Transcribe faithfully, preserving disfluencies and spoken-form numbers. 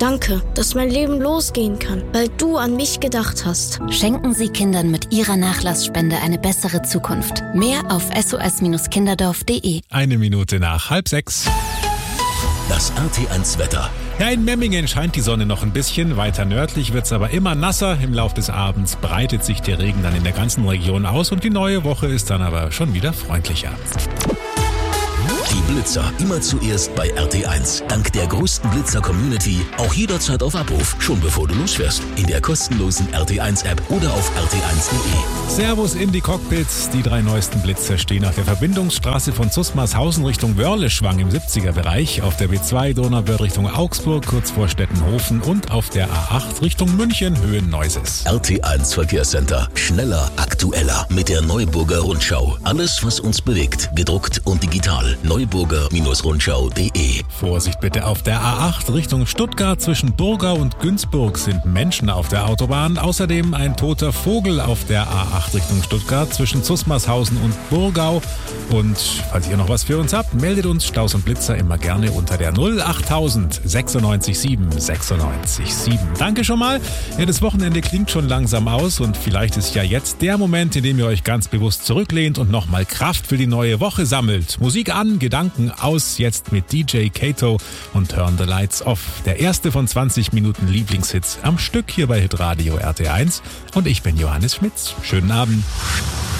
Danke, dass mein Leben losgehen kann, weil du an mich gedacht hast. Schenken Sie Kindern mit Ihrer Nachlassspende eine bessere Zukunft. Mehr auf s o s kinderdorf punkt d e. Eine Minute nach halb sechs. Das R T eins Wetter. Ja, in Memmingen scheint die Sonne noch ein bisschen. Weiter nördlich wird's aber immer nasser. Im Lauf des Abends breitet sich der Regen dann in der ganzen Region aus und die neue Woche ist dann aber schon wieder freundlicher. Die Blitzer immer zuerst bei R T eins. Dank der größten Blitzer-Community auch jederzeit auf Abruf, schon bevor du losfährst. In der kostenlosen R T eins App oder auf r t eins punkt d e. Servus in die Cockpits. Die drei neuesten Blitzer stehen auf der Verbindungsstraße von Zusmarshausen Richtung Wörleschwang im siebziger-Bereich, auf der B zwei Donauwörth Richtung Augsburg, kurz vor Stettenhofen und auf der A acht Richtung München, Höhe Neuses. R T eins Verkehrscenter. Schneller, aktueller mit der Neuburger Rundschau. Alles, was uns bewegt, gedruckt und digital. neuburger Rundschau punkt d e. Vorsicht bitte auf der A acht Richtung Stuttgart. Zwischen Burgau und Günzburg sind Menschen auf der Autobahn. Außerdem ein toter Vogel auf der A acht Richtung Stuttgart zwischen Zusmarshausen und Burgau. Und falls ihr noch was für uns habt, meldet uns Staus und Blitzer immer gerne unter der null achttausend sechsundneunzig sieben sechsundneunzig sieben. Danke schon mal. Ja, das Wochenende klingt schon langsam aus und vielleicht ist ja jetzt der Moment, in dem ihr euch ganz bewusst zurücklehnt und nochmal Kraft für die neue Woche sammelt. Musik an, Gedanken aus, jetzt mit D J Kato und Turn the Lights Off. Der erste von zwanzig Minuten Lieblingshits am Stück hier bei Hitradio R T eins. Und ich bin Johannes Schmitz. Schönen Abend.